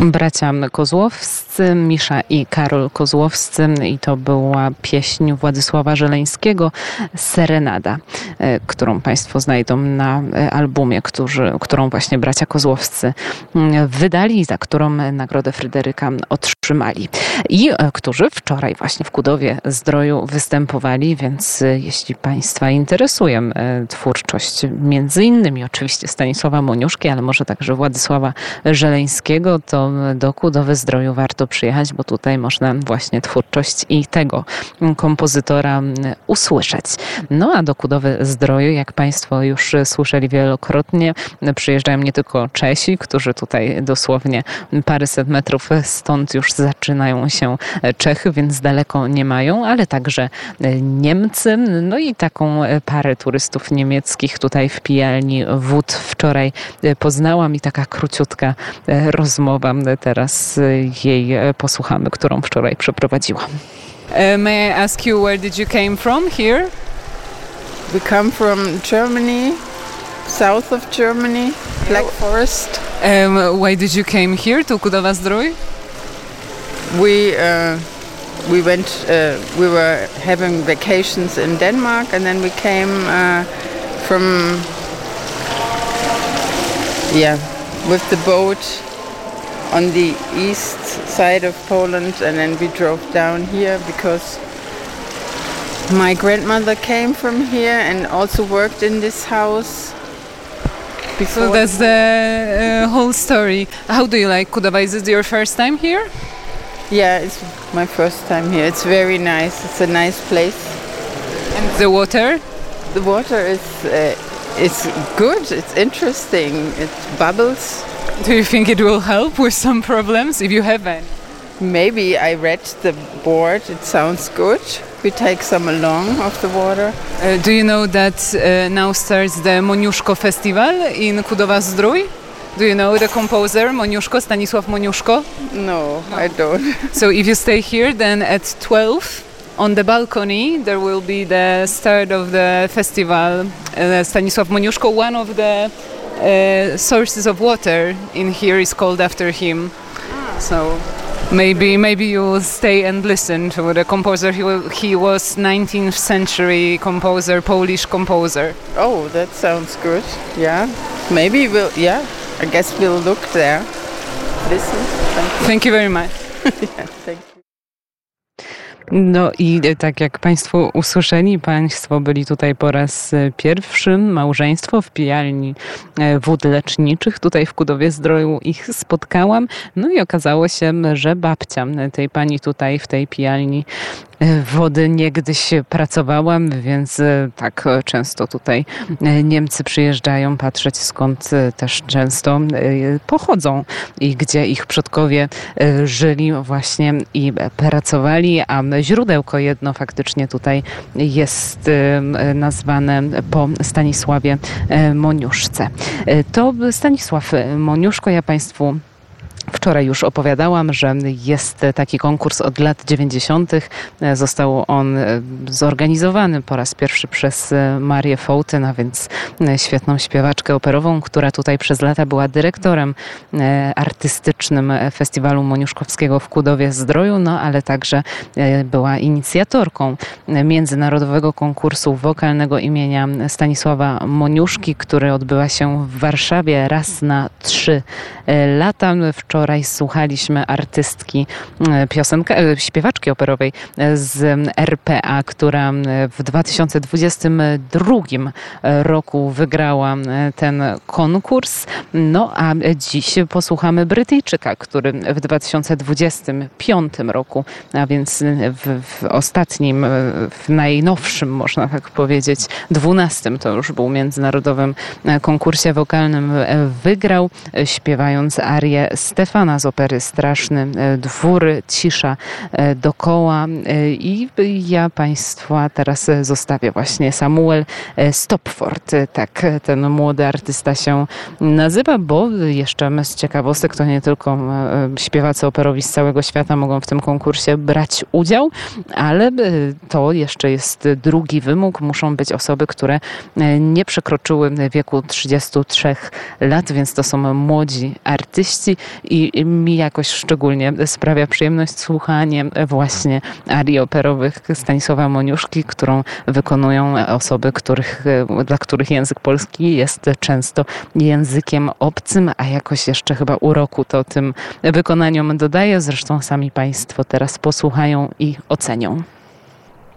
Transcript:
Bracia Kozłowscy, Misza i Karol Kozłowscy, i to była pieśń Władysława Żeleńskiego Serenada, którą Państwo znajdą na albumie, którą właśnie bracia Kozłowscy wydali, za którą Nagrodę Fryderyka otrzymali. I którzy wczoraj właśnie w Kudowie Zdroju występowali, więc jeśli Państwa interesuje twórczość między innymi oczywiście Stanisława Moniuszki, ale może także Władysława Żeleńskiego, to do Kudowy Zdroju warto przyjechać, bo tutaj można właśnie twórczość i tego kompozytora usłyszeć. No a do Kudowy Zdroju, jak Państwo już słyszeli wielokrotnie, przyjeżdżają nie tylko Czesi, którzy tutaj dosłownie paręset metrów stąd już zaczynają się Czechy, więc daleko nie mają, ale także Niemcy. No i taką parę turystów niemieckich tutaj w pijalni wód wczoraj poznałam i taka króciutka rozmowa. Teraz jej posłuchamy, którą wczoraj przeprowadziłam. May I ask you, where did you came from here? We come from Germany, south of Germany, Black Forest. Why did you came here to Kudowa Zdrój? We were having vacations in Denmark, and then we came with the boat on the east side of Poland, and then we drove down here because my grandmother came from here and also worked in this house. So that's the whole story. How do you like Kudowa? Is it your first time here? Yeah, it's my first time here. It's very nice. It's a nice place. And the water? The water is good. It's interesting. It bubbles. Do you think it will help with some problems if you have any? Maybe. I read the board. It sounds good. We take some along of the water. Do you know that now starts the Moniuszko Festival in Kudowa Zdrój? Do you know the composer Moniuszko, Stanisław Moniuszko? No, I don't. So if you stay here, then at 12 on the balcony there will be the start of the festival. Stanisław Moniuszko, one of the sources of water in here is called after him. So maybe you will stay and listen to the composer. He was 19th century composer, Polish composer. Oh, that sounds good. Yeah, maybe I guess we'll look there. Listen. Thank you very much. Yeah, thank you. No i tak jak Państwo usłyszeli, Państwo byli tutaj po raz pierwszy, małżeństwo w pijalni wód leczniczych. Tutaj w Kudowie Zdroju ich spotkałam. No i okazało się, że babcia tej pani tutaj w tej pijalni wody niegdyś pracowałam, więc tak często tutaj Niemcy przyjeżdżają patrzeć, skąd też często pochodzą i gdzie ich przodkowie żyli właśnie i pracowali, a źródełko jedno faktycznie tutaj jest nazwane po Stanisławie Moniuszce. To Stanisław Moniuszko, ja Państwu wczoraj już opowiadałam, że jest taki konkurs od lat 90. Został on zorganizowany po raz pierwszy przez Marię Fołtyn, a więc świetną śpiewaczkę operową, która tutaj przez lata była dyrektorem artystycznym Festiwalu Moniuszkowskiego w Kudowie Zdroju, no ale także była inicjatorką międzynarodowego konkursu wokalnego imienia Stanisława Moniuszki, który odbywa się w Warszawie raz na 3 lata. Wczoraj słuchaliśmy artystki, śpiewaczki operowej z RPA, która w 2022 roku wygrała ten konkurs. No a dziś posłuchamy Brytyjczyka, który w 2025 roku, a więc w ostatnim, w najnowszym, można tak powiedzieć, 12 to już był międzynarodowym konkursie wokalnym, wygrał, śpiewając arię Stefana z opery Straszny Dwór, Cisza dokoła. I ja Państwa teraz zostawię właśnie. Samuel Stopford, tak ten młody artysta się nazywa, bo jeszcze z ciekawostek to nie tylko śpiewacy operowi z całego świata mogą w tym konkursie brać udział, ale to jeszcze jest drugi wymóg. Muszą być osoby, które nie przekroczyły wieku 33 lat, więc to są młodzi artyści i i mi jakoś szczególnie sprawia przyjemność słuchanie właśnie arii operowych Stanisława Moniuszki, którą wykonują osoby, dla których język polski jest często językiem obcym, a jakoś jeszcze chyba uroku to tym wykonaniom dodaje. Zresztą sami Państwo teraz posłuchają i ocenią.